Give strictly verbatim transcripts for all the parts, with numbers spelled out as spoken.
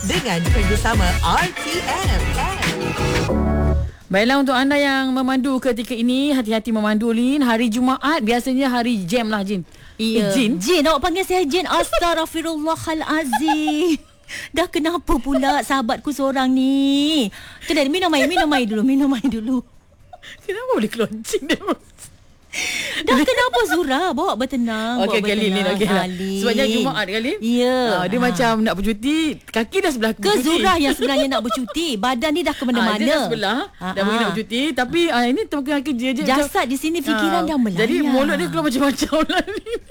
dengan kerjasama R T M. Baiklah, untuk anda yang memandu ketika ini, hati-hati memandu, Lin. Hari Jumaat biasanya hari jam lah, Jin. Iya. Eh, Jin. Jin, awak panggil saya Jin. Astaghfirullahalazim. Dah kenapa pula sahabatku seorang ni? Kena minum air, minum air dulu, minum air dulu. Kenapa boleh keluar Jin dia? Dah kenapa Zura? Bawa bertenang. Okey, bawa okey, Lin, Lin. Okey lah. Alin. Sebabnya Jumaat kan, Lin? Ya. Ah, dia Ah. macam nak bercuti, kaki dah sebelah Ke Zura yang sebenarnya nak bercuti. Badan ni dah ke Ah, mana-mana. dia dah sebelah, Ah, dah pergi ah. nak bercuti. Tapi ah, ini tengah kerja je. Jasad di sini, fikiran Ah, dah melayang. Jadi mulut dia keluar macam-macam lah, Lin.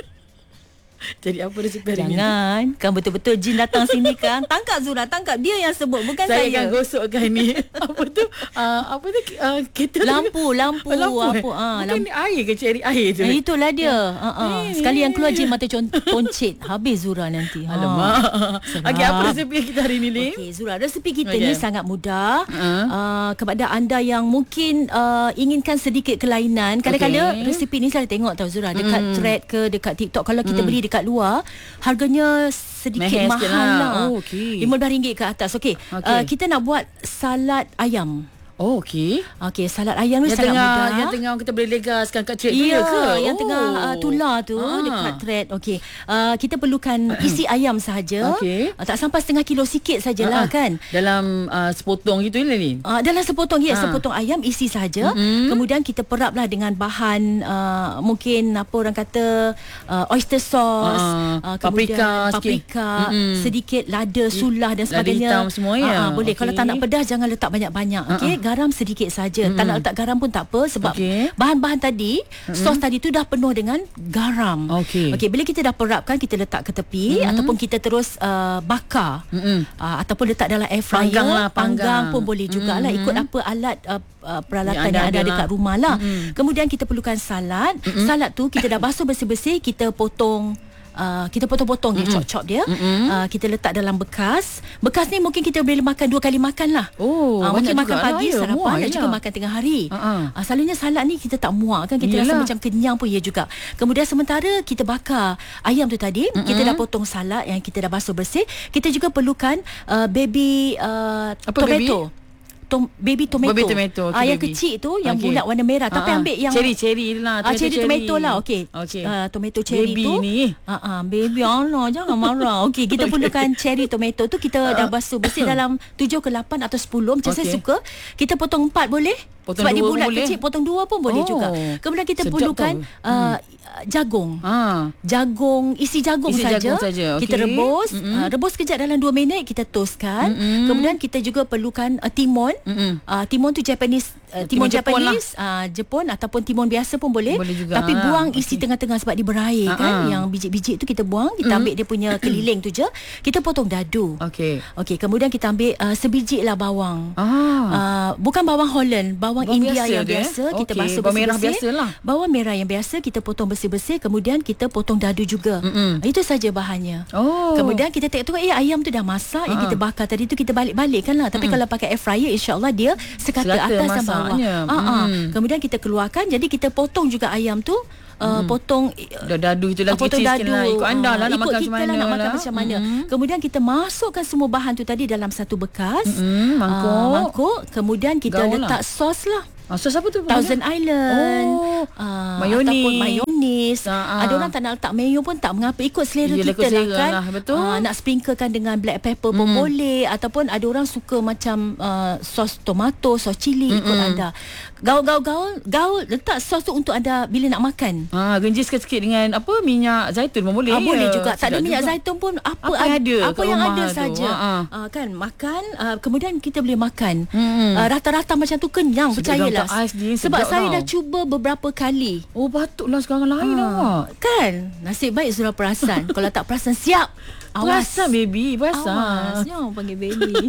Jadi apa resepi hari ni? Jangan. Kan betul-betul Jin datang sini kan. Tangkap Zura, tangkap. Dia yang sebut, bukan Saya saya. akan gosokkan ni. Apa tu? Uh, apa tu? Uh, kereta Lampu, lampu, lampu apa? eh? Ah, Bukan lampu. air ke, cari air tu? Eh, itulah dia. Ha ah. Eh. Sekali yang keluar Jin mata con- poncit. Habis Zura nanti. Ha. Alamak. Sedap. Okey, apa resepi kita hari ni, Lim? Okey, Zura, resepi kita Okey. ni sangat mudah. Uh. Uh, kepada anda yang mungkin uh, inginkan sedikit kelainan, kadang-kadang Okey. resepi ni saya tengok tau Zura, dekat Mm. thread ke dekat TikTok, kalau kita beli dekat luar, harganya sedikit Mahal mahal sikit lah. lah. Oh, okey. lima belas ringgit ke atas. Okey. Okey. Uh, kita nak buat salad ayam. Oh, okey. Okey, salad ayam ni Yang sangat tengah, mudah. yang tengah kita boleh legaskan kat thread tu Iya, ya ke? yang Oh. tengah uh, tular tu Ah. dekat thread. Okey. Uh, kita perlukan isi ayam sahaja. Okey. Uh, tak sampai setengah kilo, sikit sajalah Ah, ah. kan. Dalam uh, sepotong gitu ni, Lin? Uh, dalam sepotong ya, Ha. sepotong ayam isi saja. Mm-hmm. Kemudian kita peraplah dengan bahan uh, mungkin apa orang kata uh, oyster sauce, Ah, uh, kemudian paprika sikit. paprika, Mm-mm. sedikit lada, sulah dan Lada sebagainya. hitam semua ya? Ah, ah, boleh. Okey. Kalau tak nak pedas jangan letak banyak-banyak. Okey, garam sedikit saja. Tak nak letak garam pun tak apa sebab Okey. bahan-bahan tadi, sos tadi tu dah penuh dengan garam. Okey. Okey, bila kita dah perapkan, kita letak ke tepi ataupun kita terus uh, bakar. Mm-mm. Uh, ataupun letak dalam air fryer, Panggang lah, panggang panggang. pun boleh jugalah, Mm-mm. ikut apa alat uh, uh, peralatan Yang yang, ada ada ada dekat lah. rumah lah. Mm-mm. Kemudian kita perlukan salad. Salad tu kita dah basuh bersih-bersih, kita potong. Uh, kita potong-potong dia, chop-chop dia. Uh, kita letak dalam bekas. Bekas ni mungkin kita boleh makan dua kali makan lah. Oh, uh, banyak mungkin makan jugalah pagi, ya, sarapan muak dan je juga lah. makan tengah hari. Uh-uh. Uh, selalunya salad ni kita tak muak kan, kita Yelah. rasa macam kenyang pun ya juga. Kemudian sementara kita bakar ayam tu tadi, mm-hmm. kita dah potong salad yang kita dah basuh bersih. Kita juga perlukan uh, baby uh, Apa tomato. Tom, baby tomato. Baby tomato, Ah, okey, yang baby. kecil tu, yang Okey. bulat warna merah. Tapi Ah, ah. ambil yang cherry cherry lah. Ah, cherry tomato lah. Okey. Okey. Uh, tomato cherry Baby tu. ni. Ah, ah, baby Allah, jangan marah. Okey, kita perlukan cherry tomato tu, kita dah basuh bersih dalam tujuh ke lapan atau sepuluh macam saya Okey. suka. Kita potong empat boleh? Potong Sebab dia dua bulat pun boleh. kecil, potong dua pun boleh Oh, juga. Kemudian kita sedap perlukan tau. uh, jagung. Ha. Jagung, isi jagung Isi saja. jagung saja, Kita okey. rebus, Mm-mm. uh, rebus kejap dalam dua minit, kita toastkan. Mm-mm. Kemudian kita juga perlukan uh, timun. Mm-mm. Uh, timun tu Japanese, uh, timun, Timun Jepun lah. Japanese, uh, Jepun ataupun timun biasa pun boleh. Boleh juga, Tapi ha. buang isi Okey. tengah-tengah sebab dia berair Ha, kan. ha. Yang biji-biji tu kita buang, kita ambil dia punya keliling tu je. Kita potong dadu. Okey. Okey, kemudian kita ambil uh, sebiji lah bawang. Ah. Uh, bukan bawang Holland, bawang, Bawang India biasa yang tu, eh? biasa. Kita Okey, basuh bawang merah bersih-bersih. biasalah. Bawang merah yang biasa kita potong bersih-bersih. Kemudian kita potong dadu juga. Mm-mm. Itu saja bahannya. Oh. Kemudian kita tengok-tengok, eh ayam tu dah masak. Yang Ha. kita bakar tadi tu kita balik-balikkan lah. Tapi kalau pakai air fryer, insyaAllah dia sekata, Sekata atas dan bawah. masaknya. Ah, ah. Mm. Kemudian kita keluarkan. Jadi kita potong juga ayam tu. Uh, potong Dah dadu itu lah, Ah, potong kecil sikit dadu. lah. Ikut anda lah Ah, nak ikut makan kita macam mana lah nak makan lah. macam mana. Mm-hmm. Kemudian kita masukkan semua bahan tu tadi dalam satu bekas. Mm-hmm, mangkuk. Ah, mangkuk. Kemudian kita Gaul letak lah. sos lah. Ah, sos apa tu? Thousand Island. Oh. Ah, Mayonis. Ataupun mayonis. Ah, ah. Ada orang tak nak letak mayo pun tak mengapa. Ikut selera Yelah, kita ikut lah selera kan. lah, betul. Ah, nak sprinklekan dengan black pepper pun boleh. Ataupun ada orang suka macam uh, sos tomato, sos cili. Ikut anda. Gaul-gaul-gaul. Gaul letak sos tu untuk anda bila nak makan. Ah, genjis sikit-sikit dengan apa, minyak zaitun pun boleh. Ah, boleh ya. juga. Tak ada Sedap minyak juga. zaitun pun apa, Apa yang ada apa kat yang rumah ada tu. saja. Ah, ah. Ah, kan makan uh, kemudian kita boleh makan. Hmm. Uh, rata-rata macam tu kenyang, Sedap percayalah. dalam ais ni, Sebab sedap saya tau. dah cuba beberapa kali. Oh, patutlah sekarang lain Ah, awak. kan? Nasib baik Zura perasan. Kalau tak perasan, siap. Awas. Perasan baby, Awas. perasan. Jangan panggil baby.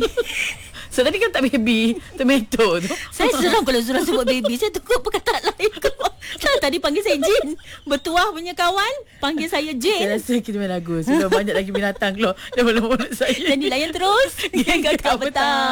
So tadi kan tak baby, tomato tu. Saya seram kalau Zura sebut baby. Saya takut perkataan lain keluar. Saya tadi panggil saya Jin. Bertuah punya kawan panggil saya Saya Jin. rasa kita main lagu. Sudah banyak lagi binatang keluar daripada mulut saya. Jadi layan terus. Geng Kakak Petang.